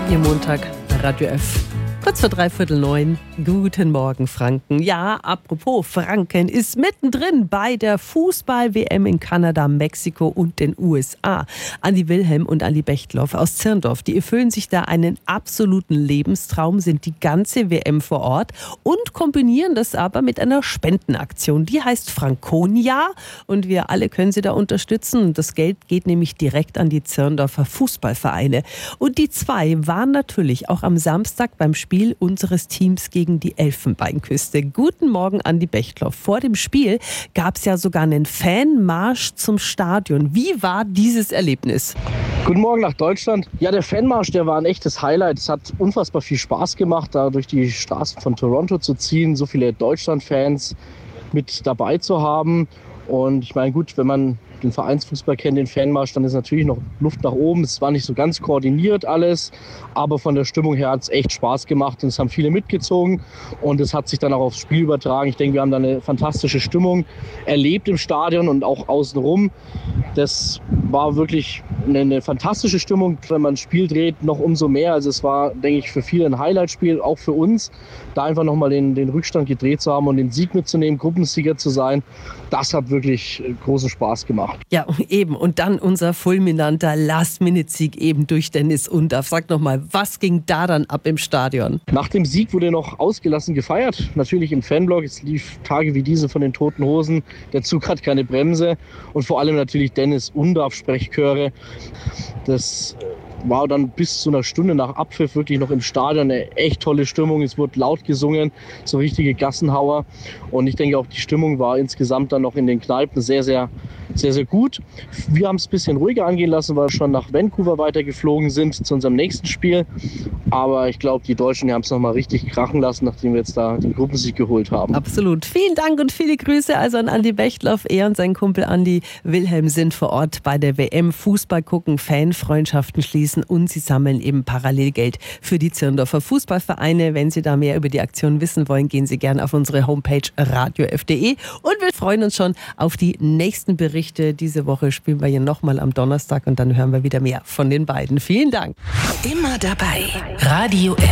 Ihr Montag bei Radio F. Kurz vor 8:45. Guten Morgen, Franken. Ja, apropos, Franken ist mittendrin bei der Fußball-WM in Kanada, Mexiko und den USA. Andi Wilhelm und Andi Bechtloff aus Zirndorf, die erfüllen sich da einen absoluten Lebenstraum, sind die ganze WM vor Ort und kombinieren das aber mit einer Spendenaktion. Die heißt Franconia und wir alle können sie da unterstützen. Und das Geld geht nämlich direkt an die Zirndorfer Fußballvereine. Und die zwei waren natürlich auch am Samstag beim Spiel unseres Teams gegen die Elfenbeinküste. Guten Morgen, Andi Bechtloff. Vor dem Spiel gab es ja sogar einen Fanmarsch zum Stadion. Wie war dieses Erlebnis? Guten Morgen nach Deutschland. Ja, der Fanmarsch, der war ein echtes Highlight. Es hat unfassbar viel Spaß gemacht, da durch die Straßen von Toronto zu ziehen, so viele Deutschland-Fans mit dabei zu haben. Und ich meine, gut, wenn man den Vereinsfußball kennt, den Fanmarsch, dann ist natürlich noch Luft nach oben. Es war nicht so ganz koordiniert alles, aber von der Stimmung her hat es echt Spaß gemacht und es haben viele mitgezogen und es hat sich dann auch aufs Spiel übertragen. Ich denke, wir haben da eine fantastische Stimmung erlebt im Stadion und auch außenrum. Das war wirklich eine fantastische Stimmung. Wenn man ein Spiel dreht, noch umso mehr. Also es war, denke ich, für viele ein Highlight-Spiel, auch für uns, da einfach nochmal den Rückstand gedreht zu haben und den Sieg mitzunehmen, Gruppensieger zu sein. Das hat wirklich großen Spaß gemacht. Ja, eben. Und dann unser fulminanter Last-Minute-Sieg eben durch Dennis Undaff. Sag nochmal, was ging da dann ab im Stadion? Nach dem Sieg wurde noch ausgelassen gefeiert. Natürlich im Fanblock. Es lief Tage wie diese von den Toten Hosen. Der Zug hat keine Bremse. Und vor allem natürlich Dennis Undaff Sprechchöre. Das war dann bis zu einer Stunde nach Abpfiff wirklich noch im Stadion eine echt tolle Stimmung. Es wurde laut gesungen, so richtige Gassenhauer. Und ich denke auch, die Stimmung war insgesamt dann noch in den Kneipen sehr, sehr gut. Wir haben es ein bisschen ruhiger angehen lassen, weil wir schon nach Vancouver weitergeflogen sind zu unserem nächsten Spiel. Aber ich glaube, die Deutschen haben es nochmal richtig krachen lassen, nachdem wir jetzt da den Gruppensieg geholt haben. Absolut. Vielen Dank und viele Grüße also an Andi Bechtloff. Er und sein Kumpel Andi Wilhelm sind vor Ort bei der WM. Fußball gucken, Fanfreundschaften schließen und sie sammeln eben parallel Geld für die Zirndorfer Fußballvereine. Wenn Sie da mehr über die Aktion wissen wollen, gehen Sie gerne auf unsere Homepage radiof.de und wir freuen uns schon auf die nächsten Berichte. Diese Woche spielen wir hier nochmal am Donnerstag und dann hören wir wieder mehr von den beiden. Vielen Dank. Immer dabei. Radio F.